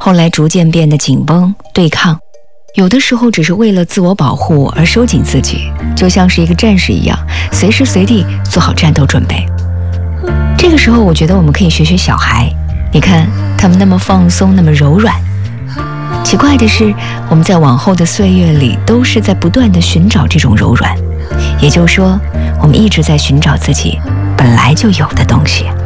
后来逐渐变得紧绷、对抗，有的时候只是为了自我保护而收紧自己，就像是一个战士一样，随时随地做好战斗准备。这个时候我觉得我们可以学学小孩，你看他们那么放松，那么柔软。奇怪的是，我们在往后的岁月里都是在不断地寻找这种柔软，也就是说，我们一直在寻找自己本来就有的东西。